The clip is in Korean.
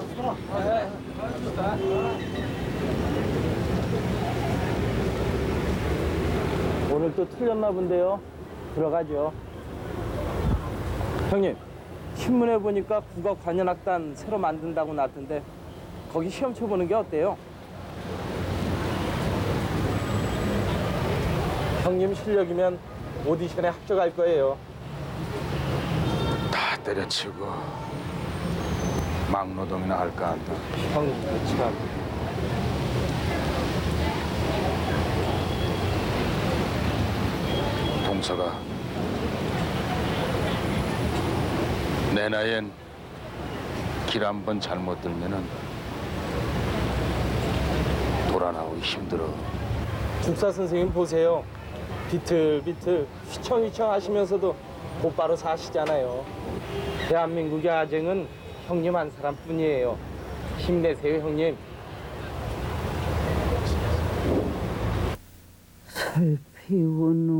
오늘 또 틀렸나 본데요. 들어가죠. 형님, 신문에 보니까 국어관현악단 새로 만든다고 나왔던데 거기 시험 쳐보는 게 어때요? 형님 실력이면 오디션에 합격할 거예요. 다 때려치고 막노동이나 할까 한다. 형님, 참. 동서가 내 나이엔 길 한 번 잘못 들면은 돌아 나오기 힘들어. 죽사 선생님 보세요. 비틀비틀 휘청휘청 하시면서도 곧바로 사시잖아요. 대한민국의 아쟁은 형님 한 사람뿐이에요. 힘내세요, 형님. 설피우는